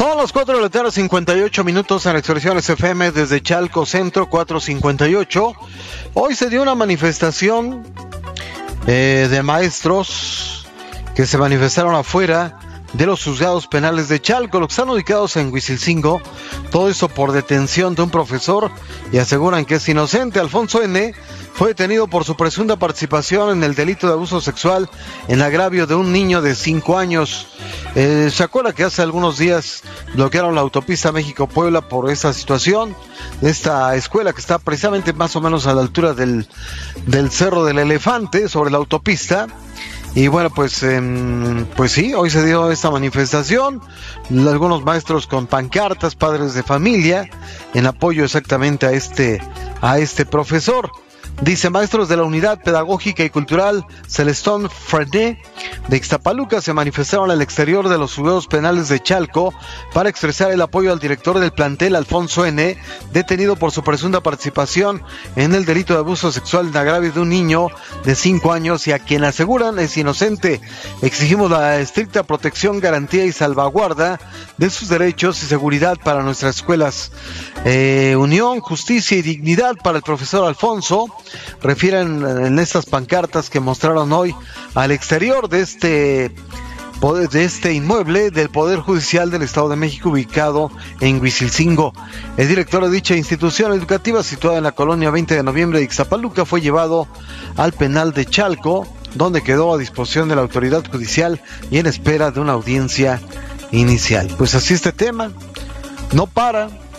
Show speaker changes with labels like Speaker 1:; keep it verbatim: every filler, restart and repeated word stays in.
Speaker 1: Son las cuatro de la tarde, cincuenta y ocho minutos en Expresiones F M desde Chalco Centro, cuatro cincuenta y ocho. Hoy se dio una manifestación eh, de maestros que se manifestaron afuera de los juzgados penales de Chalco, los que están ubicados en Huizilcingo. Todo eso por detención de un profesor y aseguran que es inocente. Alfonso N. fue detenido por su presunta participación en el delito de abuso sexual en agravio de un niño de cinco años. Eh, ¿Se acuerda que hace algunos días bloquearon la autopista México-Puebla por esta situación? De esta escuela que está precisamente más o menos a la altura del, del Cerro del Elefante, sobre la autopista. Y bueno, pues, eh, pues sí, hoy se dio esta manifestación, algunos maestros con pancartas, padres de familia, en apoyo exactamente a este, a este profesor. Dice: maestros de la Unidad Pedagógica y Cultural Celestón Frené de Ixtapaluca se manifestaron al exterior de los juzgados penales de Chalco para expresar el apoyo al director del plantel, Alfonso N., detenido por su presunta participación en el delito de abuso sexual en agravio de un niño de cinco años y a quien aseguran es inocente. Exigimos la estricta protección, garantía y salvaguarda de sus derechos y seguridad para nuestras escuelas. Eh, unión, justicia y dignidad para el profesor Alfonso, refieren en estas pancartas que mostraron hoy al exterior de este de este inmueble del Poder Judicial del Estado de México, ubicado en Huizilcingo. El director de dicha institución educativa, situada en la colonia veinte de noviembre de Ixtapaluca, fue llevado al penal de Chalco, donde quedó a disposición de la autoridad judicial y en espera de una audiencia inicial. Pues así este tema no para.